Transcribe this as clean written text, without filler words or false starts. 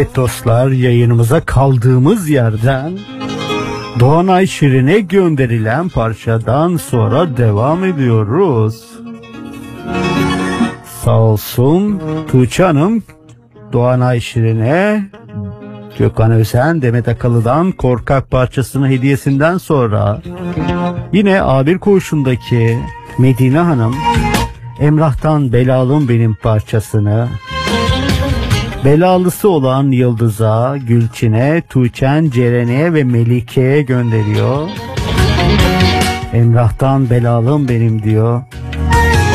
Evet dostlar, yayınımıza kaldığımız yerden Doğanay Şirin'e gönderilen parçadan sonra devam ediyoruz. Sağ olsun Tuğçe Hanım Doğanay Şirin'e Gökhan Özen Demet Akalın'dan Korkak parçasının hediyesinden sonra yine A1 Koğuşu'ndaki Medine Hanım Emrah'tan Belalım Benim parçasını belalısı olan Yıldız'a, Gülçin'e, Tuğçen, Ceren'e ve Melike'ye gönderiyor. Emrah'tan Belalım Benim diyor.